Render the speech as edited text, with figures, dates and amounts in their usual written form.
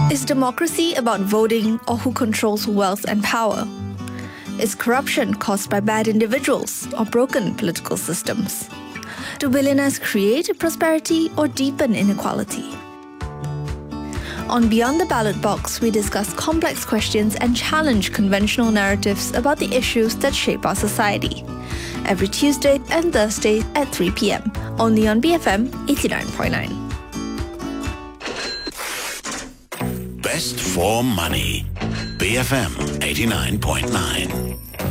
Is democracy about voting or who controls wealth and power? Is corruption caused by bad individuals or broken political systems? Do billionaires create prosperity or deepen inequality? On Beyond the Ballot Box, we discuss complex questions and challenge conventional narratives about the issues that shape our society. Every Tuesday and Thursday at 3 p.m. only on BFM 89.9. Best for money. BFM 89.9.